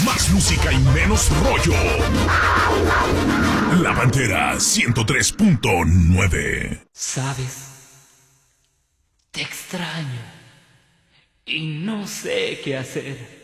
Más música y menos rollo. La Pantera 103.9. ¿Sabes? Te extraño y no sé qué hacer.